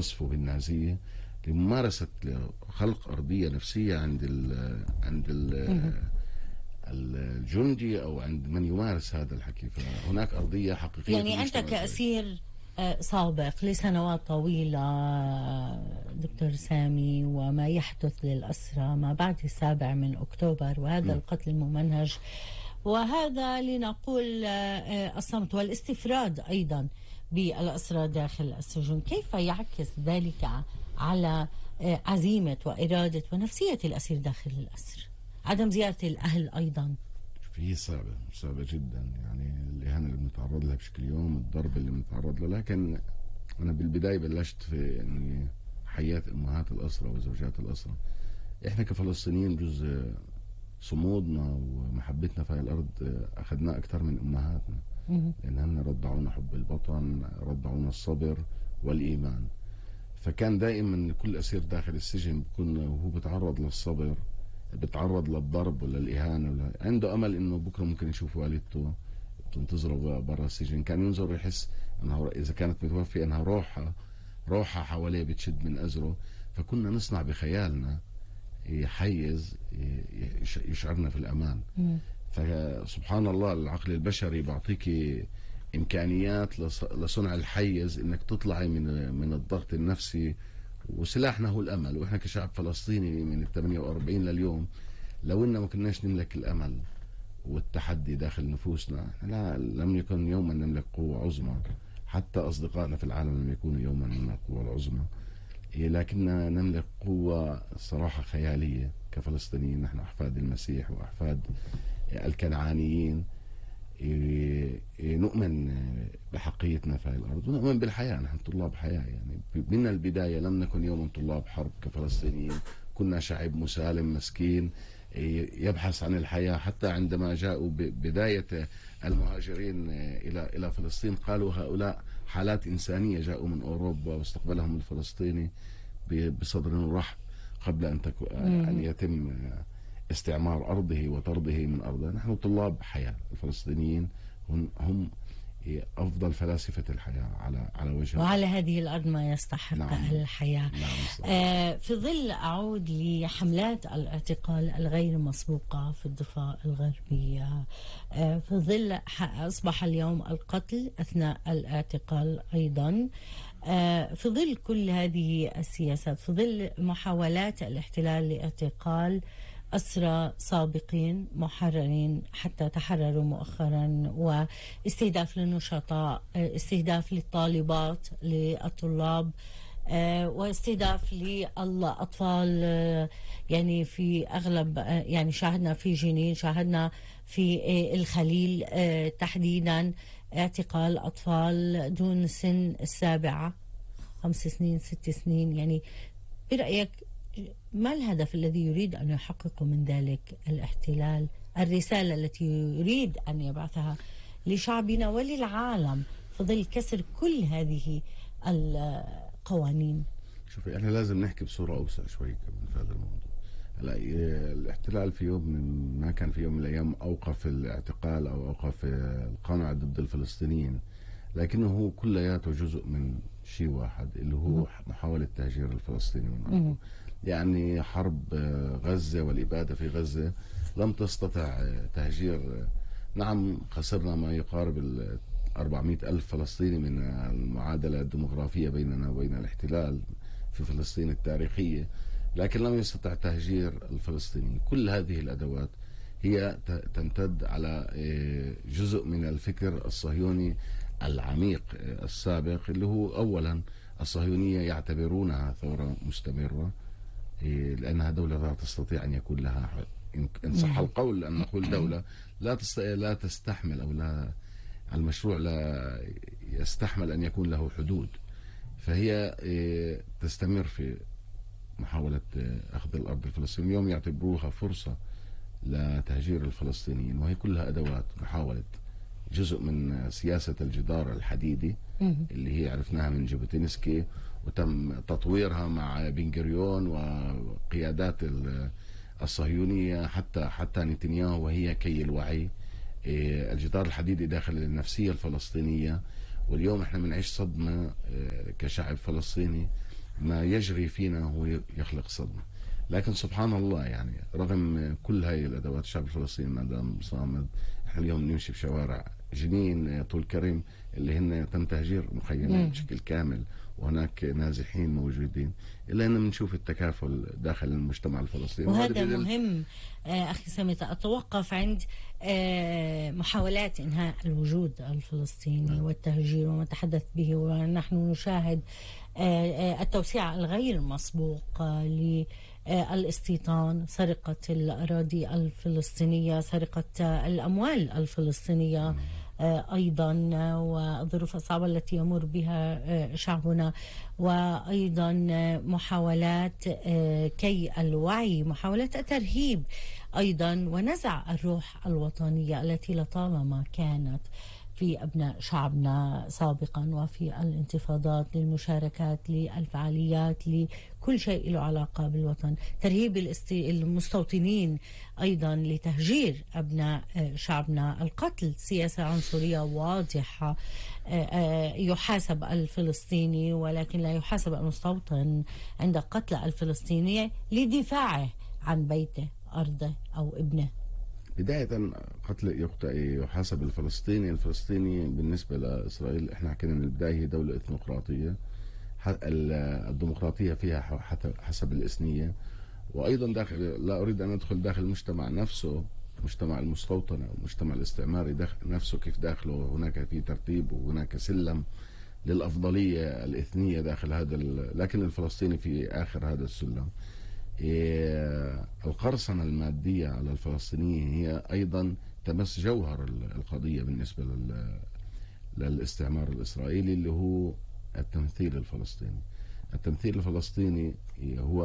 وصفه بالنازية لممارسة خلق أرضية نفسية عند الجندي أو عند من يمارس هذا الحكي. فهناك أرضية حقيقية. يعني أنت كأسير سابق لسنوات طويلة دكتور سامي، وما يحدث للأسرى ما بعد 7 من أكتوبر وهذا القتل الممنهج وهذا لنقول الصمت والاستفراد أيضا بالأسرى داخل السجون، كيف يعكس ذلك على عزيمة وإرادة ونفسية الأسير داخل الأسر؟ عدم زيارة الأهل أيضا في صعبة جدا، يعني الإهانة اللي بنتعرض لها بشكل يوم، الضرب اللي بنتعرض له. لكن أنا بالبداية بلشت في يعني حياة أمهات الأسرى وزوجات الأسرى. إحنا كفلسطينيين جزء صمودنا ومحبتنا في الأرض أخذناه أكثر من أمهاتنا، لأنهم رضعونا حب الوطن، رضعونا الصبر والإيمان. فكان دائما كل أسير داخل السجن بيكون وهو بتعرض للصبر، بتعرض للضرب ولا الإهانة ولا عنده أمل إنه بكرة ممكن يشوف والدته تنتظره برا السجن، كان ينظر ويحس أنه إذا كانت متوفية أنها روحها حواليه بتشد من أزره. فكنا نصنع بخيالنا حيز يشعرنا في الأمان. فسبحان الله العقل البشري بعطيك إمكانيات لصنع الحيز إنك تطلعي من الضغط النفسي، وسلاحنا هو الأمل. وإحنا كشعب فلسطيني من 48 لليوم لو إننا ما كناش نملك الأمل والتحدي داخل نفوسنا، لم يكن يوما نملك قوة عظمى. حتى أصدقائنا في العالم لم يكونوا يوما من القوة العظمى، لكننا نملك قوة صراحة خيالية كفلسطينيين. نحن أحفاد المسيح وأحفاد الكنعانيين، نؤمن بحقيتنا في الأرض ونؤمن بالحياة. نحن طلاب حياة، يعني من البداية لم نكن يوما طلاب حرب كفلسطينيين. كنا شعب مسالم مسكين يبحث عن الحياة. حتى عندما جاءوا بداية المهاجرين إلى فلسطين قالوا هؤلاء حالات إنسانية جاءوا من أوروبا، واستقبلهم الفلسطيني بصدر رحب قبل أن يتم استعمار أرضه وطرده من أرضه. نحن طلاب حياة. الفلسطينيين هم أفضل فلاسفة الحياة على وجه وعلى هذه الأرض ما يستحق الحياة. في ظل أعود لحملات الاعتقال الغير مسبوقة في الضفة الغربية، في ظل أصبح اليوم القتل أثناء الاعتقال أيضا، في ظل كل هذه السياسات، في ظل محاولات الاحتلال لاعتقال أسرى سابقين محررين حتى تحرروا مؤخرا، واستهداف للنشطاء، استهداف للطالبات للطلاب، واستهداف للأطفال، يعني في أغلب يعني شاهدنا في جنين، شاهدنا في الخليل تحديدا اعتقال أطفال دون سن 7 5 سنين 6 سنين. يعني برأيك ما الهدف الذي يريد أن يحققه من ذلك الاحتلال؟ الرسالة التي يريد أن يبعثها لشعبنا وللعالم في ظل كسر كل هذه القوانين؟ شوفي، احنا لازم نحكي بصورة أوسع شوي كمان في هذا الموضوع. هلا الاحتلال في يوم ما كان في يوم من الأيام أوقف الاعتقال أو أوقف القمع ضد الفلسطينيين، لكنه هو كلياته جزء من شيء واحد اللي هو محاولة تهجير الفلسطيني من أرضه. يعني حرب غزة والإبادة في غزة لم تستطع تهجير. نعم خسرنا ما يقارب 400 ألف فلسطيني من المعادلة الديمغرافية بيننا وبين الاحتلال في فلسطين التاريخية، لكن لم يستطع تهجير الفلسطينيين. كل هذه الأدوات هي تمتد على جزء من الفكر الصهيوني العميق السابق، اللي هو أولا الصهيونية يعتبرونها ثورة مستمرة لأنها دولة لا تستطيع أن يكون لها، إن صح القول أن نقول دولة لا تستحمل أو لا المشروع لا يستحمل أن يكون له حدود. فهي تستمر في محاولة أخذ الأرض الفلسطينية. اليوم يعتبروها فرصة لتهجير الفلسطينيين، وهي كلها أدوات محاولة جزء من سياسة الجدار الحديدي اللي هي عرفناها من جابوتينسكي وتم تطويرها مع بن غوريون وقيادات الصهيونية حتى نتنياهو، وهي كي الوعي. الجدار الحديدي داخل النفسية الفلسطينية. واليوم احنا بنعيش صدمة كشعب فلسطيني ما يجري فينا هو يخلق صدمة. لكن سبحان الله يعني رغم كل هاي الأدوات الشعب الفلسطيني ما دام صامد. احنا اليوم نمشي بشوارع جنين طول كريم اللي هن تم تهجير مخيمات بشكل كامل، وهناك نازحين موجودين، إلا أن بنشوف التكافل داخل المجتمع الفلسطيني، وهذا مهم. أخي سامي، أتوقف عند محاولات إنهاء الوجود الفلسطيني والتهجير وما تحدث به، ونحن نشاهد التوسيع الغير مسبوق للاستيطان، سرقة الأراضي الفلسطينية، سرقة الأموال الفلسطينية أيضا، والظروف الصعبة التي يمر بها شعبنا، وأيضا محاولات كي الوعي، محاولات الترهيب أيضا، ونزع الروح الوطنية التي لطالما كانت في أبناء شعبنا سابقا، وفي الانتفاضات، للمشاركات، للفعاليات، لكل شيء له علاقة بالوطن، ترهيب المستوطنين أيضا، لتهجير أبناء شعبنا، القتل، سياسة عنصرية واضحة، يحاسب الفلسطيني ولكن لا يحاسب المستوطن عند قتل الفلسطيني لدفاعه عن بيته، أرضه أو ابنه. بداية قتل يحاسب الفلسطيني بالنسبة لإسرائيل. احنا حكينا من البداية هي دولة إثنوقراطية، الديمقراطية فيها حسب الإثنية، وأيضا داخل، لا أريد أن أدخل داخل المجتمع نفسه، مجتمع المستوطنة أو المجتمع الاستعماري نفسه، كيف داخله هناك في ترتيب وهناك سلم للأفضلية الإثنية داخل هذا، لكن الفلسطيني في آخر هذا السلم. القرصنة المادية على الفلسطينيين هي أيضا تمس جوهر القضية بالنسبة للاستعمار الإسرائيلي، اللي هو التمثيل الفلسطيني. التمثيل الفلسطيني هو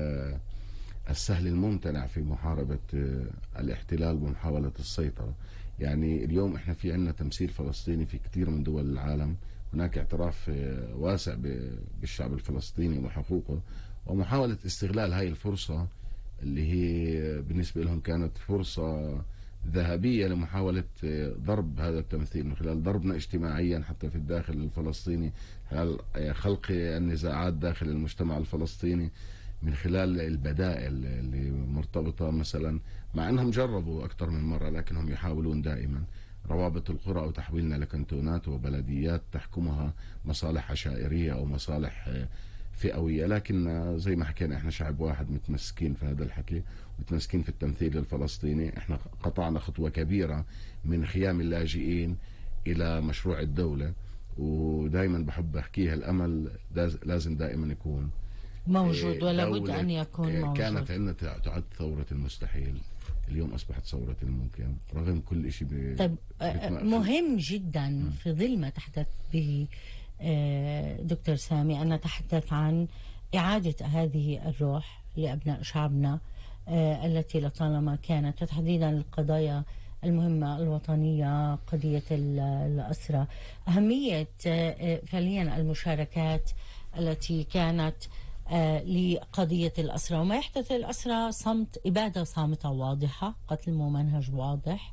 السهل الممتنع في محاربة الاحتلال ومحاولة السيطرة. يعني اليوم احنا في عندنا تمثيل فلسطيني في كثير من دول العالم، هناك اعتراف واسع بالشعب الفلسطيني وحقوقه، ومحاولة استغلال هاي الفرصة اللي هي بالنسبة لهم كانت فرصة ذهبية لمحاولة ضرب هذا التمثيل من خلال ضربنا اجتماعيا حتى في الداخل الفلسطيني، خلال خلق النزاعات داخل المجتمع الفلسطيني، من خلال البدائل اللي مرتبطة مثلا، مع أنهم جربوا أكثر من مرة لكنهم يحاولون دائما روابط القرى أو تحويلنا لكنتونات وبلديات تحكمها مصالح عشائرية أو مصالح فئوية. لكن زي ما حكينا احنا شعب واحد متمسكين في هذا الحكي، متمسكين في التمثيل الفلسطيني. احنا قطعنا خطوة كبيرة من خيام اللاجئين إلى مشروع الدولة، ودائما بحب أحكيها، الأمل لازم دائما يكون موجود، ولا بد أن يكون موجود. كانت عندنا تعد ثورة المستحيل، اليوم أصبحت ثورة الممكن رغم كل شيء. طيب مهم جدا في ظل ما تحدث به دكتور سامي أن نتحدث عن إعادة هذه الروح لأبناء شعبنا التي لطالما كانت، وتحديدا القضايا المهمة الوطنية، قضية الأسرة، أهمية فعليا المشاركات التي كانت لقضية الأسرة. وما يحدث الأسرة صمت، إبادة صامتة واضحة، قتل ممنهج واضح،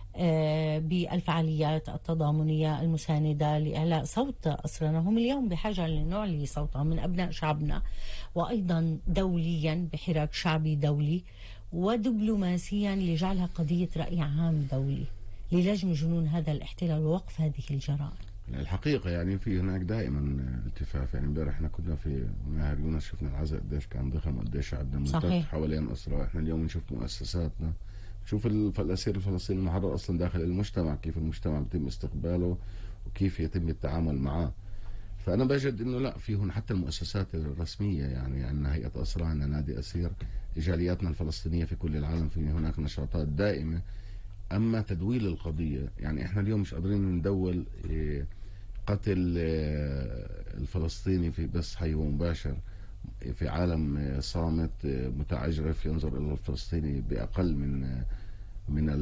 بالفعاليات التضامنية المساندة لإعلاء صوت أسرنا. هم اليوم بحاجة لنعلي صوتهم من أبناء شعبنا، وأيضا دوليا بحراك شعبي دولي، ودبلوماسيا لجعلها قضية رأي عام دولي للجم جنون هذا الاحتلال ووقف هذه الجرائم. الحقيقة يعني في هناك دائما التفاف. يعني امبارح احنا كنا في ماهر يونس، شفنا العزاء قديش كان ضخم، قديش شعبنا ملتف حوالين أسرة. احنا اليوم نشوف مؤسساتنا، نشوف الأسير الفلسطيني المحرر أصلا داخل المجتمع، كيف المجتمع بيتم استقباله وكيف يتم التعامل معه. فأنا بجد إنه لا، في هنا حتى المؤسسات الرسمية، يعني عندنا هيئة أسرى، عندنا نادي أسير، جالياتنا الفلسطينية في كل العالم في هناك نشاطات دائمة. أما تدويل القضية، يعني إحنا اليوم مش قادرين ندول قتل الفلسطيني في بس حي ومباشر في عالم صامت متعجرف ينظر إلى الفلسطيني بأقل من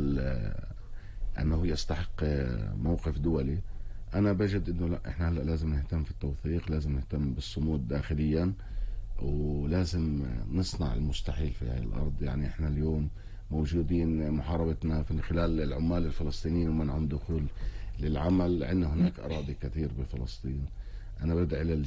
أنه يستحق موقف دولي. أنا بجد إنه لا، إحنا هلا لازم نهتم في التوثيق، لازم نهتم بالصمود داخليا، ولازم نصنع المستحيل في هذه الأرض. يعني إحنا اليوم موجودين محاربتنا من خلال العمال الفلسطينيين ومنعهم دخول للعمل. عندنا هناك أراضي كثير بفلسطين. أنا بدعي